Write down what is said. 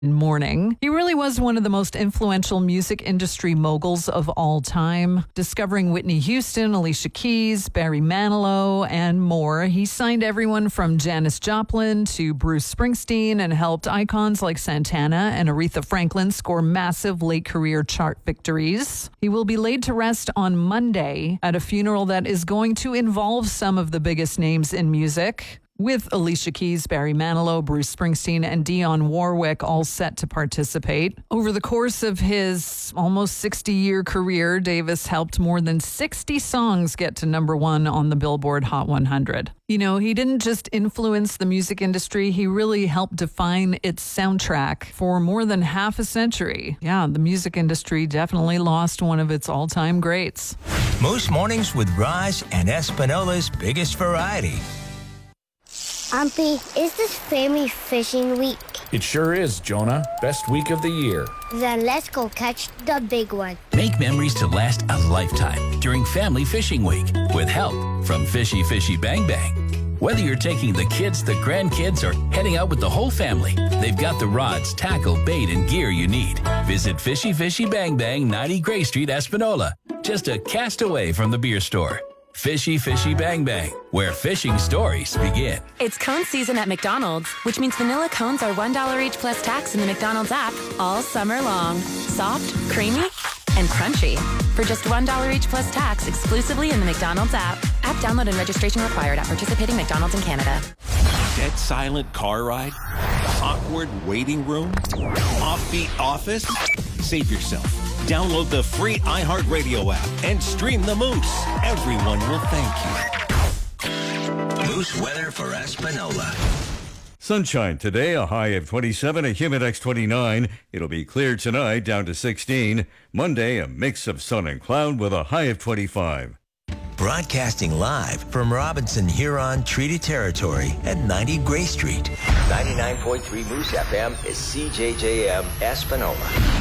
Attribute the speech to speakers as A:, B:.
A: morning. He really was one of the most influential music industry moguls of all time, discovering Whitney Houston, Alicia Keys, Barry Manilow, and more. He signed everyone from Janis Joplin to Bruce Springsteen and helped icons like Santana and Aretha Franklin score massive late career chart victories. He will be laid to rest on Monday at a funeral that is going to involve some of the biggest names in music, with Alicia Keys, Barry Manilow, Bruce Springsteen, and Dionne Warwick all set to participate. Over the course of his almost 60-year career, Davis helped more than 60 songs get to number one on the Billboard Hot 100. You know, he didn't just influence the music industry, he really helped define its soundtrack for more than half a century. Yeah, the music industry definitely lost one of its all-time greats.
B: Moose Mornings with Raj and Espinola's biggest variety.
C: Auntie, is this family fishing week?
D: It sure is, Jonah. Best week of the year.
C: Then let's go catch the big one.
E: Make memories to last a lifetime during Family Fishing Week with help from Fishy Fishy Bang Bang. Whether you're taking the kids, the grandkids, or heading out with the whole family, they've got the rods, tackle, bait, and gear you need. Visit Fishy Fishy Bang Bang, 90 Gray Street, Espanola. Just a cast away from the beer store. Fishy Fishy Bang Bang, where fishing stories begin.
F: It's cone season at McDonald's, which means vanilla cones are $1 each plus tax in the McDonald's app all summer long. Soft, creamy, and crunchy. For just $1 each plus tax exclusively in the McDonald's app. App download and registration required at participating McDonald's in Canada.
G: Dead silent car ride? Awkward waiting room? Offbeat office? Save yourself. Download the free iHeartRadio app and stream the Moose. Everyone will thank
B: you. Moose weather for Espanola.
H: Sunshine today, a high of 27, a humid X29. It'll be clear tonight, down to 16. Monday, a mix of sun and cloud with a high of 25.
B: Broadcasting live from Robinson Huron Treaty Territory at 90 Gray Street. 99.3 Moose FM is CJJM Espanola.